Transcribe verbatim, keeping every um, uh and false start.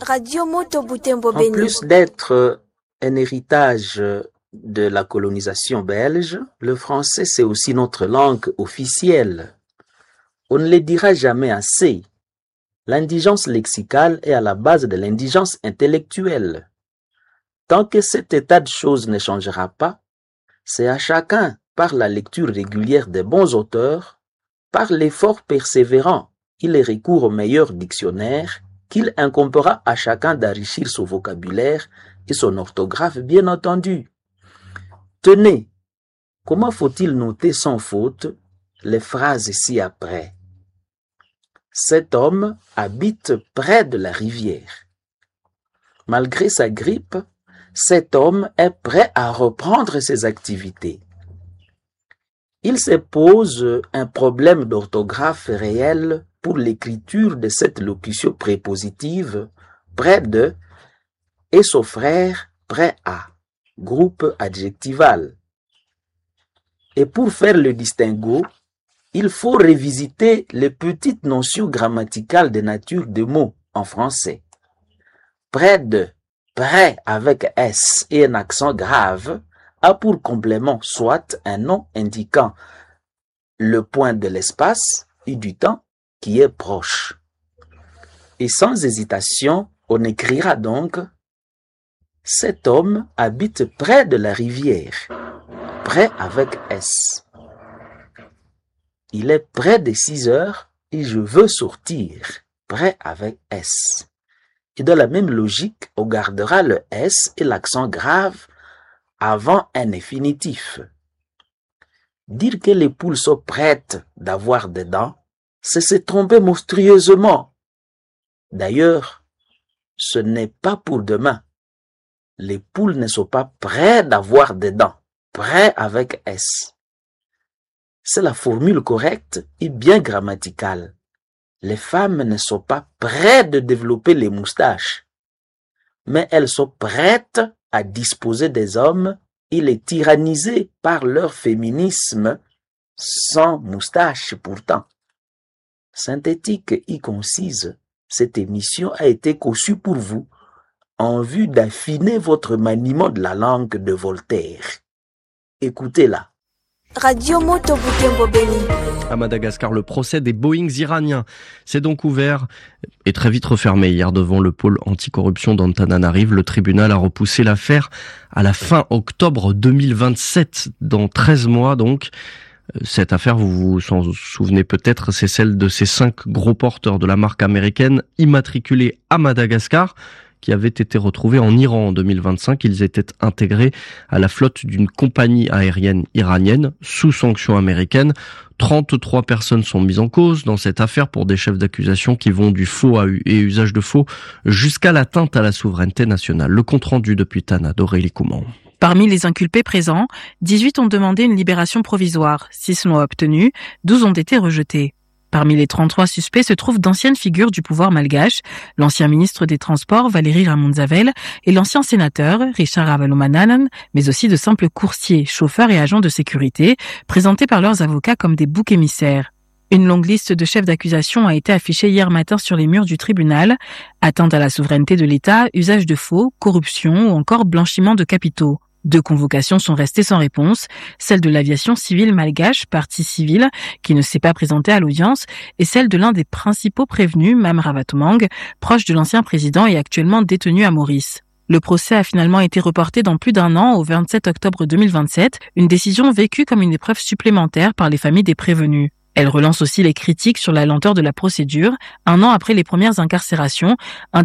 Radio Moto Butembo En Beni. plus d'être un héritage de la colonisation belge, le français c'est aussi notre langue officielle. On ne le dira jamais assez. L'indigence lexicale est à la base de l'indigence intellectuelle. Tant que cet état de choses ne changera pas, c'est à chacun, par la lecture régulière des bons auteurs, par l'effort persévérant et le recours au meilleur dictionnaire, qu'il incombera à chacun d'enrichir son vocabulaire et son orthographe, bien entendu. Tenez, comment faut-il noter sans faute les phrases ci-après? Cet homme habite près de la rivière. Malgré sa grippe, cet homme est prêt à reprendre ses activités. Il se pose un problème d'orthographe réel pour l'écriture de cette locution prépositive près de et son frère près à, groupe adjectival. Et pour faire le distinguo, il faut revisiter les petites notions grammaticales de nature de mots en français. Près de, près avec S et un accent grave, a pour complément soit un nom indiquant le point de l'espace et du temps qui est proche. Et sans hésitation, on écrira donc « Cet homme habite près de la rivière », près avec S. Il est près des six heures et je veux sortir, près avec S. Et dans la même logique, on gardera le S et l'accent grave avant un infinitif. Dire que les poules sont prêtes d'avoir des dents, c'est se tromper monstrueusement. D'ailleurs, ce n'est pas pour demain. Les poules ne sont pas prêtes d'avoir des dents, prêts avec S. C'est la formule correcte et bien grammaticale. Les femmes ne sont pas prêtes de développer les moustaches, mais elles sont prêtes à disposer des hommes et les tyranniser par leur féminisme sans moustache pourtant. Synthétique et concise, cette émission a été conçue pour vous en vue d'affiner votre maniement de la langue de Voltaire. Écoutez-la. Radio Moto Butembo Beni. À Madagascar, le procès des Boeings iraniens s'est donc ouvert et très vite refermé hier devant le pôle anticorruption d'Antananarive. Le tribunal a repoussé l'affaire à la fin octobre deux mille vingt-sept, dans treize mois donc. Cette affaire, vous vous en souvenez peut-être, c'est celle de ces cinq gros porteurs de la marque américaine immatriculés à Madagascar, qui avaient été retrouvés en Iran en deux mille vingt-cinq. Ils étaient intégrés à la flotte d'une compagnie aérienne iranienne sous sanction américaine. trente-trois personnes sont mises en cause dans cette affaire pour des chefs d'accusation qui vont du faux et usage de faux jusqu'à l'atteinte à la souveraineté nationale. Le compte-rendu depuis Tana d'Aurélie Couman. Parmi les inculpés présents, dix-huit ont demandé une libération provisoire. six l'ont obtenue, douze ont été rejetés. Parmi les trente-trois suspects se trouvent d'anciennes figures du pouvoir malgache, l'ancien ministre des Transports Valérie Ramonzavel et l'ancien sénateur Richard Ravalomanana, mais aussi de simples coursiers, chauffeurs et agents de sécurité, présentés par leurs avocats comme des boucs émissaires. Une longue liste de chefs d'accusation a été affichée hier matin sur les murs du tribunal. Atteinte à la souveraineté de l'État, usage de faux, corruption ou encore blanchiment de capitaux. Deux convocations sont restées sans réponse, celle de l'aviation civile malgache, partie civile, qui ne s'est pas présentée à l'audience, et celle de l'un des principaux prévenus, Mam Ravatomang, proche de l'ancien président et actuellement détenu à Maurice. Le procès a finalement été reporté dans plus d'un an, au vingt-sept octobre deux mille vingt-sept, une décision vécue comme une épreuve supplémentaire par les familles des prévenus. Elle relance aussi les critiques sur la lenteur de la procédure, un an après les premières incarcérations, un